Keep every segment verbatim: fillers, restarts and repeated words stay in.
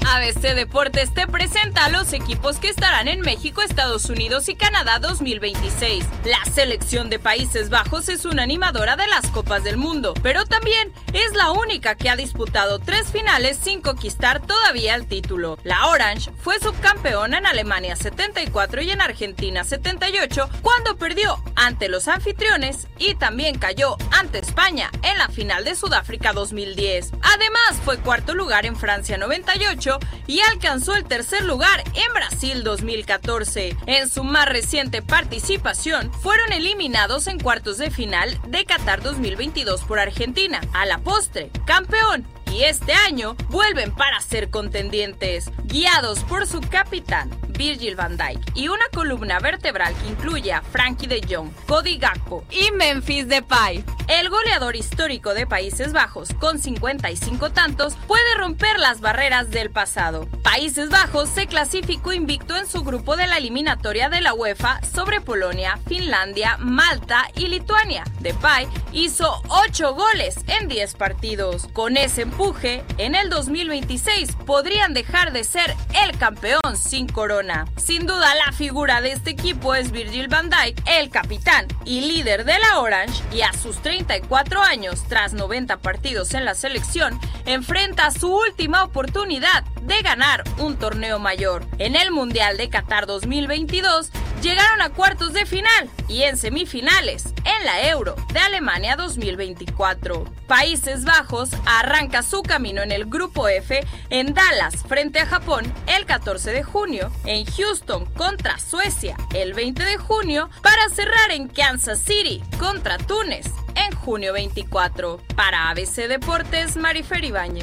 A B C Deportes te presenta a los equipos que estarán en México, Estados Unidos y Canadá dos mil veintiséis. La selección de Países Bajos es una animadora de las Copas del Mundo, pero también es la única que ha disputado tres finales sin conquistar todavía el título. La Orange fue subcampeona en Alemania setenta y cuatro y en Argentina setenta y ocho cuando perdió ante los anfitriones y también cayó ante España en la final de Sudáfrica dos mil diez. Además fue cuarto lugar en Francia noventa y ocho y alcanzó el tercer lugar en Brasil dos mil catorce. En su más reciente participación, fueron eliminados en cuartos de final de Qatar dos mil veintidós por Argentina. A la postre, campeón. Y este año vuelven para ser contendientes, guiados por su capitán, Virgil van Dijk, y una columna vertebral que incluye a Frankie de Jong, Cody Gakpo y Memphis Depay. El goleador histórico de Países Bajos, con cincuenta y cinco tantos, puede romper las barreras del pasado. Países Bajos se clasificó invicto en su grupo de la eliminatoria de la UEFA sobre Polonia, Finlandia, Malta y Lituania. Depay hizo ocho goles en diez partidos. Con ese empuje, en el dos mil veintiséis podrían dejar de ser el campeón sin corona. Sin duda, la figura de este equipo es Virgil van Dijk, el capitán y líder de la Orange, y a sus treinta y cuatro años, tras noventa partidos en la selección, enfrenta su última oportunidad de ganar un torneo mayor. En el Mundial de Qatar dos mil veintidós, llegaron a cuartos de final y en semifinales en la Euro de Alemania dos mil veinticuatro. Países Bajos arranca su camino en el Grupo F en Dallas frente a Japón el catorce de junio, en Houston contra Suecia el veinte de junio, para cerrar en Kansas City contra Túnez en junio veinticuatro. Para A B C Deportes, Marifer Ibáñez.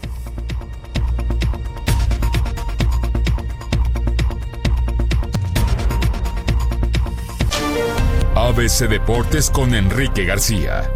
A B C Deportes con Enrique García.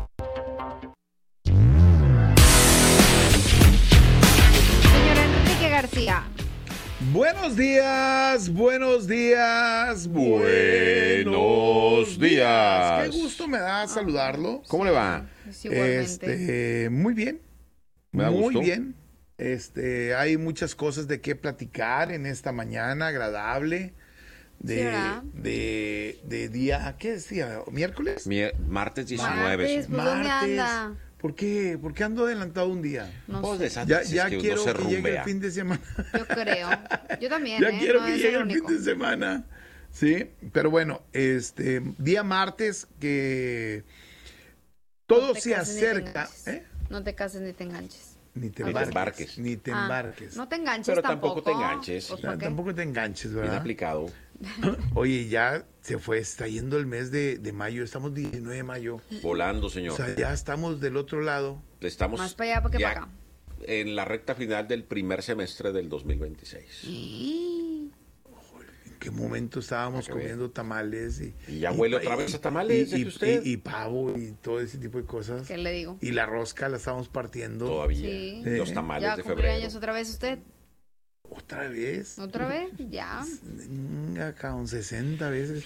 Señor Enrique García. Buenos días, buenos días, buenos días. Qué gusto me da saludarlo. ¿Cómo le va? Sí, igualmente. Este, muy bien. Me da muy gusto. bien. Este, hay muchas cosas de qué platicar en esta mañana agradable. De, Sí, ¿verdad? de, de día, ¿qué es día? ¿Miércoles? Mi- martes diecinueve. Martes, pues, ¿dónde Martes. anda? ¿Por qué? ¿Por qué ando adelantado un día? No Pues sé. de esas Ya, veces ya que quiero uno se que llegue rumbea. el fin de semana. Yo creo. Yo también, Ya ¿eh? quiero No que es llegue el el fin único. de semana. Sí, pero bueno, este día martes que todo No te se cases ni te acerca, enganches. ¿eh? No te cases ni te enganches. Ni te Ni te embarques, embarques. ni te Ah, embarques. no te enganches Pero tampoco. tampoco te enganches. Pues, Ya, ¿para qué? tampoco te enganches, Bien ¿verdad? aplicado. Oye, ya se fue, está yendo el mes de, de mayo, estamos diecinueve de mayo. Volando, señor. O sea, ya estamos del otro lado. Estamos Más para allá que ya para acá. en la recta final del primer semestre del dos mil veintiséis. Sí. ¿En qué momento estábamos Para que comiendo tamales? Y, Y ya huele pa- otra vez a tamales, y, ¿de y- que usted? y- y pavo y todo ese tipo de cosas. ¿Qué le digo? Y la rosca la estamos partiendo. Todavía. Sí. Los Sí. tamales ¿Ya de cumplió febrero. años otra vez usted? ¿Otra vez? ¿Otra vez? Ya. Venga, cabrón, sesenta veces.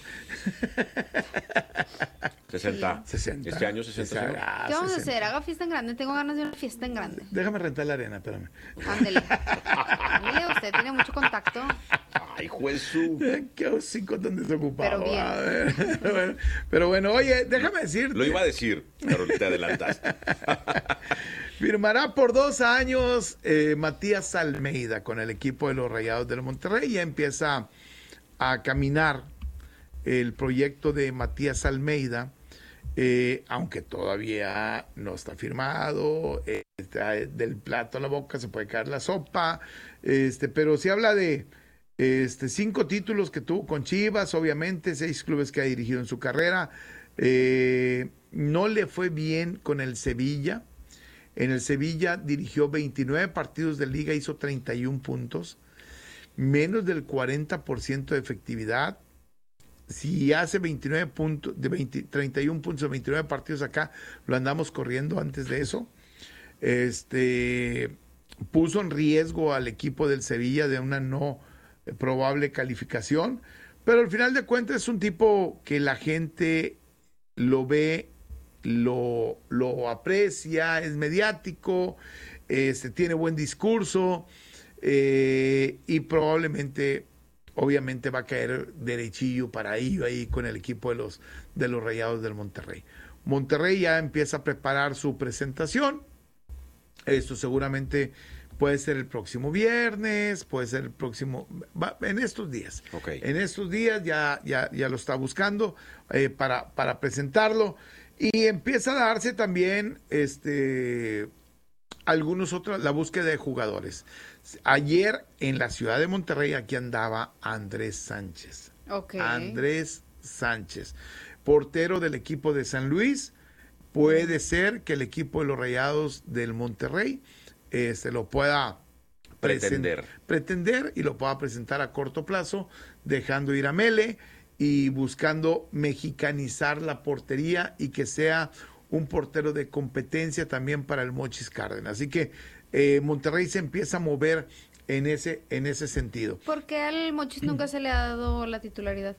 sesenta. sesenta. Este año sesenta, señor. Ah, ¿Qué vamos a sesenta. hacer? Haga fiesta en grande. Tengo ganas de una fiesta en grande. Déjame rentar la arena, espérame. Ándele. Ándele, usted tiene mucho contacto. Ay, juez su. Qué hocico tan desocupado. Pero bien. A ver, bueno, pero bueno, oye, déjame decirte. Lo iba a decir, pero te adelantaste. Firmará por dos años eh, Matías Almeida con el equipo de los Rayados del Monterrey. Ya empieza a caminar el proyecto de Matías Almeida, eh, aunque todavía no está firmado, eh, está del plato a la boca se puede caer la sopa, este, pero se habla de este, cinco títulos que tuvo con Chivas, obviamente, seis clubes que ha dirigido en su carrera. Eh, no le fue bien con el Sevilla. En el Sevilla dirigió veintinueve partidos de liga, hizo treinta y un puntos, menos del cuarenta por ciento de efectividad. Si hace veintinueve puntos, de veinte, treinta y un puntos de veintinueve partidos acá, lo andamos corriendo antes de eso. Este, puso en riesgo al equipo del Sevilla de una no probable calificación, pero al final de cuentas es un tipo que la gente lo ve, lo, lo aprecia, es mediático, este, tiene buen discurso, eh, y probablemente, obviamente va a caer derechillo para ello ahí con el equipo de los, de los Rayados del Monterrey. Monterrey ya empieza a preparar su presentación. Esto seguramente puede ser el próximo viernes, puede ser el próximo, va, en estos días. Okay. En estos días ya, ya, ya lo está buscando eh, para, para presentarlo. Y empieza a darse también este, algunos otros, la búsqueda de jugadores. Ayer en la ciudad de Monterrey, aquí andaba Andrés Sánchez. Okay. Andrés Sánchez, portero del equipo de San Luis. Puede ser que el equipo de los Rayados del Monterrey eh, se lo pueda pretender. pretender y lo pueda presentar a corto plazo, dejando ir a Mele y buscando mexicanizar la portería y que sea un portero de competencia también para el Mochis Cárdenas. Así que eh, Monterrey se empieza a mover en ese, en ese sentido. ¿Por qué al Mochis nunca se le ha dado la titularidad?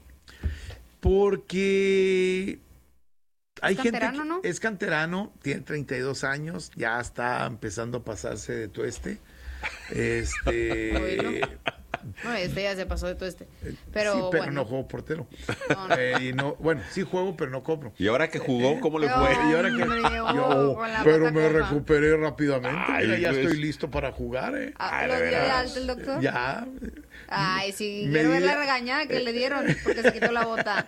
Porque hay gente que canterano, ¿no? es canterano, tiene treinta y dos años, ya está empezando a pasarse de tueste. Este, Bueno. No, este ya se pasó de todo este. Pero, sí, pero bueno. no juego portero. No, no. Eh, y no, bueno, sí juego, pero no cobro. Y ahora que jugó, ¿cómo le No, fue? Y ahora que hombre, yo- oh, con la pero pata me coja. recuperé rápidamente. Ay, mira, ya pues. estoy listo para jugar, eh. Ah, Ay, ¿lo de dio de veras. alta el doctor? Ya. Ay, sí, Me quiero ver di- la regañada que le dieron porque se quitó la bota.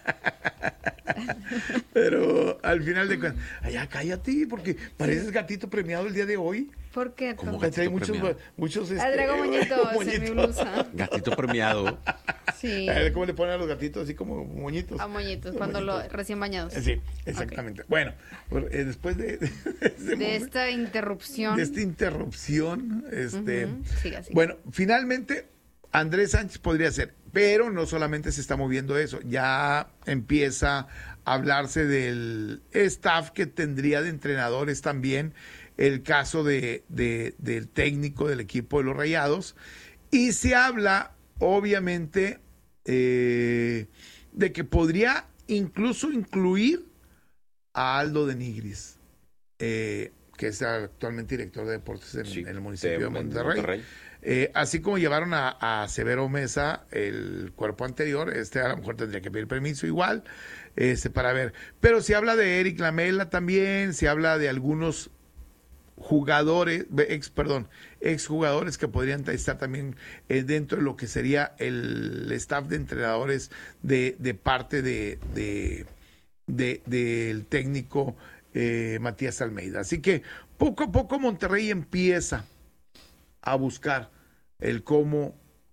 Pero al final de cuentas, ay, ya cállate, porque pareces gatito premiado el día de hoy. ¿Por qué? ¿Cómo Pues? gatito Hay muchos, premiado? muchos. Ah, este, traigo moñitos en mi moñitos. blusa. Gatito premiado. Sí, A ver, ¿cómo le ponen a los gatitos? Así como moñitos. a moñitos, cuando lo Moñitos. recién bañados. Sí, exactamente. Bueno, pues, eh, después de, de, ese De momento- esta interrupción. de esta interrupción, este, Ujú, siga, siga. bueno, finalmente Andrés Sánchez podría ser, pero no solamente se está moviendo eso, ya empieza a hablarse del staff que tendría de entrenadores también, el caso de, de- del técnico del equipo de los Rayados, y se habla, obviamente, eh, de que podría incluso incluir a Aldo de Nigris, eh, que es actualmente director de deportes en, Sí, en el municipio de, de Monterrey. Eh, así como llevaron a, a Severo Mesa, el cuerpo anterior, este a lo mejor tendría que pedir permiso igual, este, para ver. Pero se habla de Eric Lamela también, se habla de algunos jugadores, ex, perdón, exjugadores que podrían estar también eh, dentro de lo que sería el staff de entrenadores de, de parte de, de, de- del técnico eh, Matías Almeida. Así que poco a poco Monterrey empieza a buscar el cómo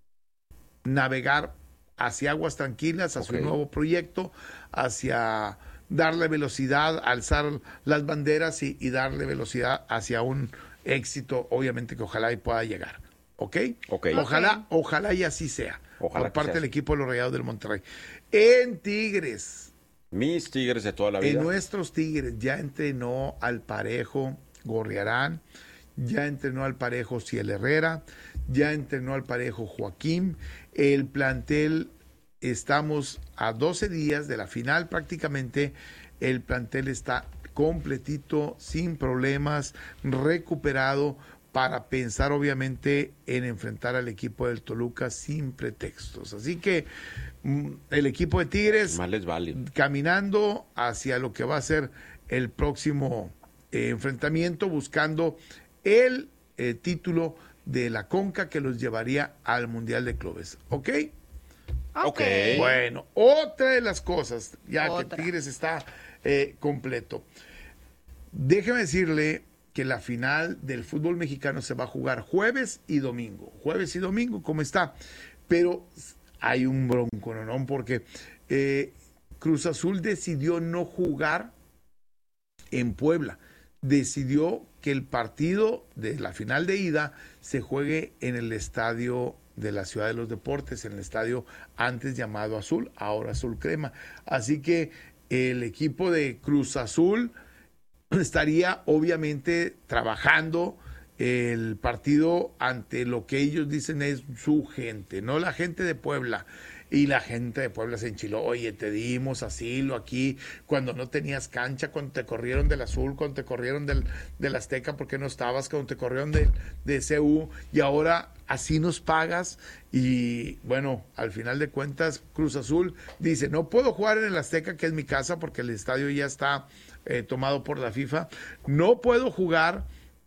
navegar hacia aguas tranquilas, hacia Ok. un nuevo proyecto, hacia darle velocidad, alzar las banderas y, y darle velocidad hacia un éxito, obviamente que ojalá y pueda llegar. ¿Ok? Ok. Ojalá, ojalá y así sea. Ojalá por que parte sea del así. equipo de los Rayados del Monterrey. En Tigres, Mis Tigres de toda la en vida. nuestros Tigres ya entrenó al parejo Gorriarán, ya entrenó al parejo Ciel Herrera, ya entrenó al parejo Joaquín. El plantel, estamos a doce días de la final prácticamente, el plantel está completito, sin problemas, recuperado para pensar obviamente en enfrentar al equipo del Toluca sin pretextos. Así que mm, el equipo de Tigres Más les vale. caminando hacia lo que va a ser el próximo eh, enfrentamiento, buscando el eh, título de la Conca que los llevaría al Mundial de Clubes. ¿Ok? Ok. Bueno, otra de las cosas, ya Otra. que Tigres está eh, completo. Déjeme decirle que la final del fútbol mexicano se va a jugar jueves y domingo. Jueves y domingo, ¿cómo está? Pero hay un bronco, ¿no? ¿no? Porque eh, Cruz Azul decidió no jugar en Puebla. Decidió que el partido de la final de ida se juegue en el estadio de la Ciudad de los Deportes, en el estadio antes llamado Azul, ahora Azul Crema. Así que el equipo de Cruz Azul estaría obviamente trabajando el partido ante lo que ellos dicen es su gente, no la gente de Puebla. Y la gente de Puebla se enchiló, oye, te dimos asilo aquí, cuando no tenías cancha, cuando te corrieron del Azul, cuando te corrieron del, del Azteca porque no estabas, cuando te corrieron de, de C U, y ahora así nos pagas. Y bueno, al final de cuentas, Cruz Azul dice, no puedo jugar en el Azteca, que es mi casa, porque el estadio ya está eh, tomado por la FIFA. No puedo jugar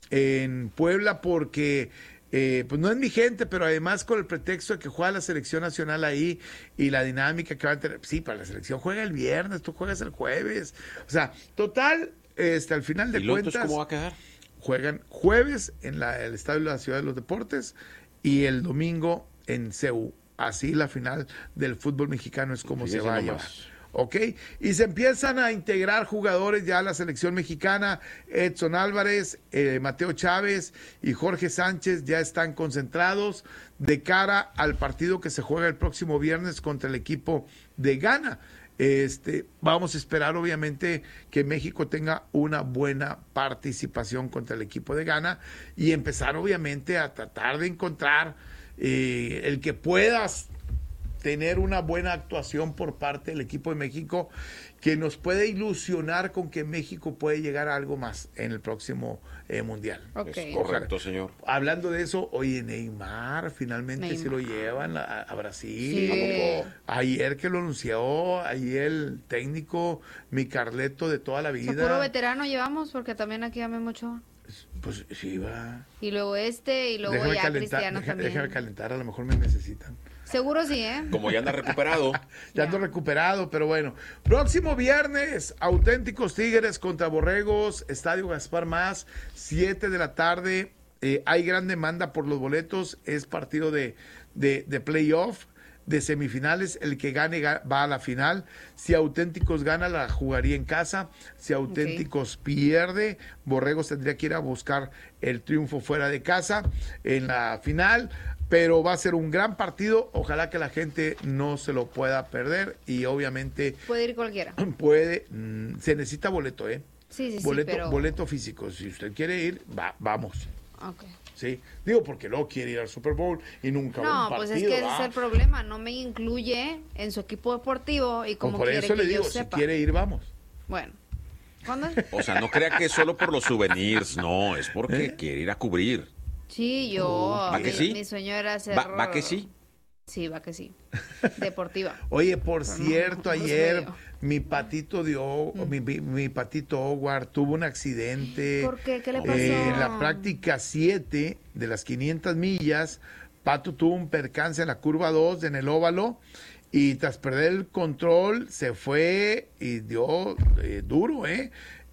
en Puebla porque eh, pues no es mi gente, pero además con el pretexto de que juega la selección nacional ahí y la dinámica que va a tener. Sí, para la selección juega el viernes, tú juegas el jueves. O sea, total, este, al final de ¿Y luego, cuentas, entonces, cómo va a quedar? Juegan jueves en la, el estadio de la Ciudad de los Deportes y el domingo en C U. Así la final del fútbol mexicano es como Fíjese se va a nomás. llevar. ¿Ok? Y se empiezan a integrar jugadores ya a la selección mexicana. Edson Álvarez, eh, Mateo Chávez y Jorge Sánchez ya están concentrados de cara al partido que se juega el próximo viernes contra el equipo de Ghana. Este, vamos a esperar obviamente que México tenga una buena participación contra el equipo de Ghana y empezar obviamente a tratar de encontrar eh, el que puedas tener una buena actuación por parte del equipo de México que nos puede ilusionar con que México puede llegar a algo más en el próximo eh, Mundial. Ok. Es correcto, señor. Hablando de eso, oye, Neymar finalmente Neymar. se lo llevan a, a Brasil. Sí. Ayer que lo anunció, ayer el técnico, mi Carleto de toda la O vida. sea, puro veterano llevamos, porque también aquí a Memo Ochoa. Pues sí, va. Y luego este, y luego Déjame ya calentar, Cristiano deja- también. déjame calentar, a lo mejor me necesitan. Seguro sí, ¿eh? Como ya anda recuperado. Ya Ya. ando recuperado, pero bueno. Próximo viernes, Auténticos Tigres contra Borregos, Estadio Gaspar Más, siete de la tarde. Eh, hay gran demanda por los boletos, es partido de, de, de playoff, de semifinales. El que gane ga- va a la final. Si Auténticos gana, la jugaría en casa. Si Auténticos pierde, Borregos tendría que ir a buscar el triunfo fuera de casa en la final. Pero va a ser un gran partido, ojalá que la gente no se lo pueda perder y obviamente Puede ir cualquiera. puede, mm, se necesita boleto, ¿eh? Sí, sí, sí, boleto, pero... boleto físico, si usted quiere ir, va, vamos, Ok. ¿sí? Digo, porque luego quiere ir al Super Bowl y nunca va a No, un pues partido, es que ese ¿va? es el problema, no me incluye en su equipo deportivo y Pues como por quiere eso que le yo digo, si sepa. quiere ir, vamos. Bueno, ¿cuándo es? O sea, no crea que es solo por los souvenirs. No, es porque ¿Eh? quiere ir a cubrir. Sí, yo, ¿Va que mi, sí? mi sueño era ser... ¿Va, va que sí? Sí, va que sí. Deportiva. Oye, por Pero no, cierto, no es ayer medio. mi patito dio, mi, mi, mi patito Howard tuvo un accidente. ¿Por qué? ¿Qué le pasó? Eh, en la práctica siete de las quinientas millas, Pato tuvo un percance en la curva dos en el óvalo y tras perder el control se fue y dio eh, duro, ¿eh?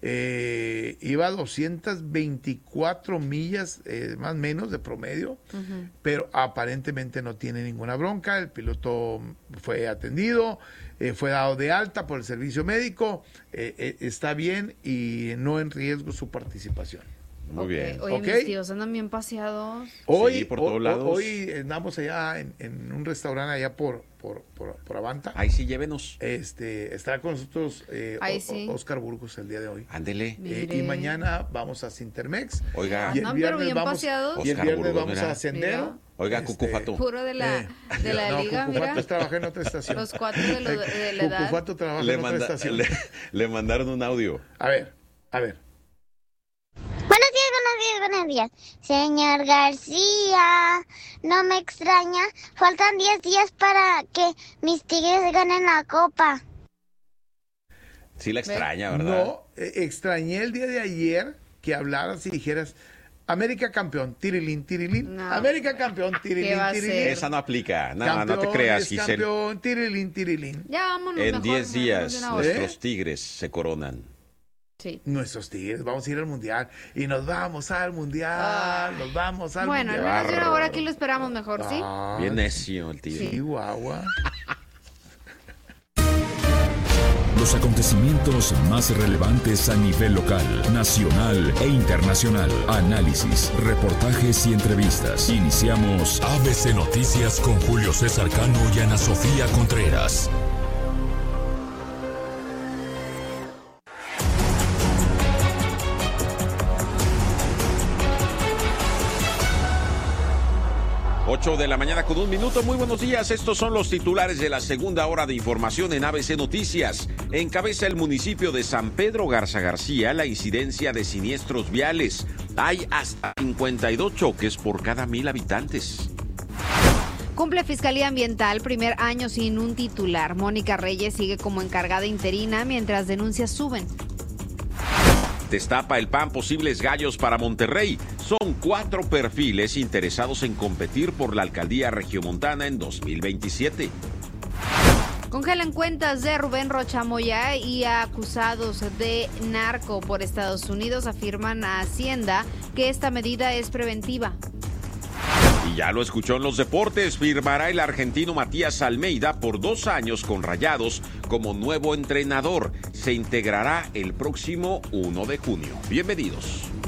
Eh, iba a doscientas veinticuatro millas, eh, más o menos de promedio, Ujú. pero aparentemente no tiene ninguna bronca. El piloto fue atendido, eh, fue dado de alta por el servicio médico, eh, eh, está bien y no en riesgo su participación. Muy Ok, bien. Oye, Ok. mis tíos andan bien paseados. Hoy, Sí, por ho- todos ho- lados. hoy andamos allá en, en un restaurante allá por, por, por, por Avanta. Ahí sí, llévenos. Este, estará con nosotros eh, Ahí O- sí. O- Oscar Burgos el día de hoy. Ándele. Eh, Mire. y mañana vamos a Cintermex. Oiga, Y el Andan pero viernes bien vamos, paseados. y el Oscar viernes Burgos, vamos mira. a Sendero. Mira. oiga, Este, Cucufato. Puro de la, eh, de la no, liga, Cucufato mira. trabaja en otra estación. Los cuatro de, lo- de la edad. Cucufato trabaja Le, en otra manda- estación. le, le mandaron un audio. A ver, a ver. Buenos días, buenos días, buenos días. Señor García, no me extraña. Faltan diez días para que mis Tigres ganen la copa. Sí la extraña, ¿verdad? No, eh, extrañé el día de ayer que hablaras y dijeras América campeón, tirilín, tirilín. No. América campeón, ¿Qué tirilín, va a tirilín. ser? Esa no aplica. No, Campeón, no te creas, es Giselle. campeón, tirilín, tirilín. Ya vámonos En mejor, diez vámonos días de una hora. ¿Eh? nuestros tigres se coronan. Sí. Nuestros tigres, vamos a ir al mundial y nos vamos al mundial, Ah. nos vamos al Bueno, en mundial. menos de una hora aquí lo esperamos mejor, ¿sí? Ah, Bien necio el tigre. sí, guagua. Los acontecimientos más relevantes a nivel local, nacional e internacional. Análisis, reportajes y entrevistas. Iniciamos A B C Noticias con Julio César Cano y Ana Sofía Contreras. ocho de la mañana con un minuto. Muy buenos días. Estos son los titulares de la segunda hora de información en A B C Noticias. Encabeza el municipio de San Pedro Garza García la incidencia de siniestros viales. Hay hasta cincuenta y dos choques por cada mil habitantes. Cumple Fiscalía Ambiental, primer año sin un titular. Mónica Reyes sigue como encargada interina mientras denuncias suben. Destapa el P A N posibles gallos para Monterrey. Son cuatro perfiles interesados en competir por la alcaldía regiomontana en dos mil veintisiete. Congelan cuentas de Rubén Rocha Moya y acusados de narco por Estados Unidos. Afirman a Hacienda que esta medida es preventiva. Y ya lo escuchó en los deportes, firmará el argentino Matías Almeida por dos años con Rayados como nuevo entrenador. Se integrará el próximo uno de junio. Bienvenidos.